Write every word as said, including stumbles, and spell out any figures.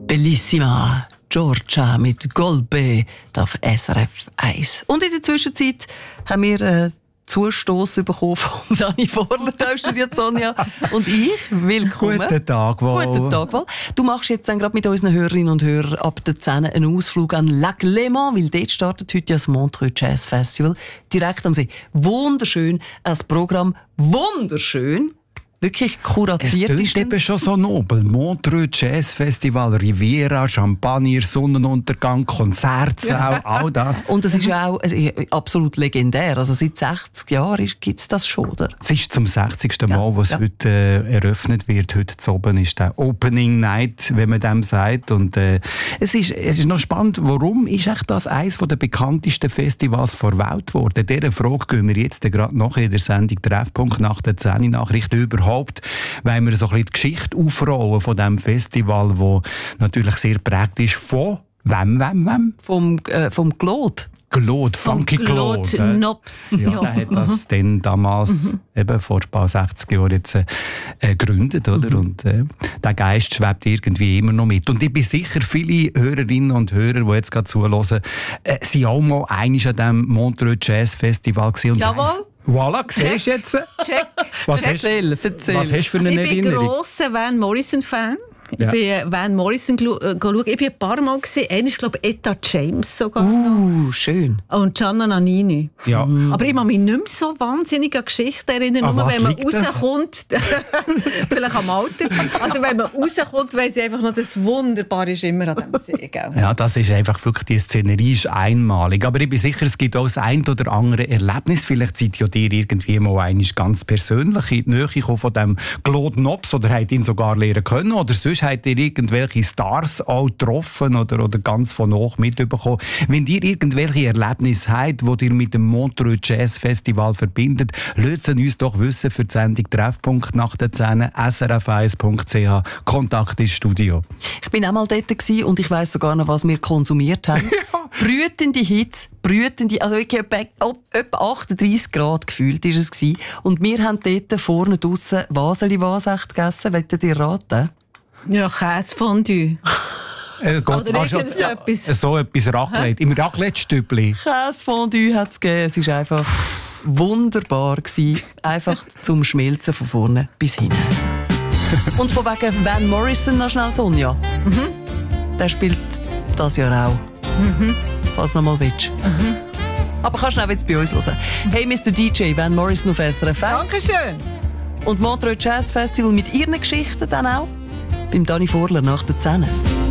Bellissima, Giorgia mit Golbe auf S R F eins. Und in der Zwischenzeit haben wir einen Zustoss bekommen von Dani Vorler, da studiert Sonja und ich. Willkommen. Guten Tag, Val. Guten Tag, Val. Du machst jetzt dann gerade mit unseren Hörerinnen und Hörern ab der zehn einen Ausflug an Lac Léman, weil dort startet heute ja das Montreux Jazz Festival direkt am See. Wunderschön, ein Programm, wunderschön. Wirklich kuratiert es ist Es eben schon so nobel. Montreux Jazz Festival, Riviera, Champagner, Sonnenuntergang, Konzertsaal, all das. Und es ist auch äh, absolut legendär. Also seit sechzig Jahren gibt es das schon, oder? Es ist zum sechzigsten Mal, Ja, wo es ja. heute äh, eröffnet wird. Heute zu oben ist der Opening Night, wenn man dem sagt. Und äh, es, ist, es ist noch spannend, warum ist echt das eines der bekanntesten Festivals der Welt geworden? Dieser Frage gehen wir jetzt gerade nachher in der Sendung Treffpunkt nach der zehn Nachricht überhaupt, weil wir so ein bisschen die Geschichte aufrollen von diesem Festival, das natürlich sehr prägt ist von wem, wem, wem? Vom, äh, vom Claude. Claude, Funky Claude. Claude Nobs. Ja, ja. Der hat das dann damals, mhm. eben vor ein paar sechzig Jahren jetzt, äh, gegründet, oder? Mhm. Und äh, der Geist schwebt irgendwie immer noch mit. Und ich bin sicher, viele Hörerinnen und Hörer, die jetzt gerade zuhören, äh, sind auch mal einmal an diesem Montreux Jazz Festival gewesen. Und Jawohl. Voilà, siehst du jetzt? Check. Was Check. hast, Erzähl, erzähl. was hast du für eine Also ich bin Erinnerung? grosser Van Morrison-Fan. Ich Ja. bin Van Morrison gelu- äh, geschaut. Ich bin ein paar Mal gesehen. Einer ist, glaube ich, Etta James sogar. Uh, schön. Und Gianna Nannini. Ja. Aber ich kann mich nicht mehr so wahnsinnig an Geschichten erinnern. An Nur was wenn man liegt das? rauskommt, vielleicht am Alter. Also wenn man rauskommt, weiss ich einfach noch, das Wunderbare ist immer an diesem See. Gell? Ja, das ist einfach wirklich, die Szenerie ist einmalig. Aber ich bin sicher, es gibt auch das ein oder andere Erlebnis. Vielleicht seid ihr dir irgendwie mal einmal ganz persönlich in die Nähe gekommen von dem Claude Nobs oder habt ihn sogar lernen können. Oder sonst habt ihr irgendwelche Stars auch getroffen oder, oder ganz von hoch mitbekommen. Wenn ihr irgendwelche Erlebnisse habt, die ihr mit dem Montreux Jazz Festival verbindet, lasst es uns doch wissen für die Sendung Treffpunkt nach der zehn, s r f eins punkt c h, Kontakt ins Studio. Ich bin auch mal dort gewesen und ich weiss sogar noch, was wir konsumiert haben. Ja. Brütende Hitze, brütende, also wirklich etwa, etwa achtunddreissig Grad gefühlt ist es gewesen. Und wir haben dort vorne draussen Waseli-Wasecht gegessen. Wollt ihr raten? Ja, Käsefondue. Äh, Gott, Oder also, irgend so etwas. so etwas Raclette. Im Raclette-Stübli. Käsefondue hat es gegeben. Es war einfach wunderbar gewesen. Einfach zum Schmelzen von vorne bis hinten. Und von wegen Van Morrison noch schnell, Sonja. Mhm. Der spielt das Jahr auch. Mhm. Was noch mal willst. Mhm. Aber kannst du auch jetzt bei uns hören. Hey, Mister D J, Van Morrison auf S R F eins. Dankeschön. Und Montreux Jazz Festival mit ihren Geschichten dann auch beim Dani Vorler nach der zehn.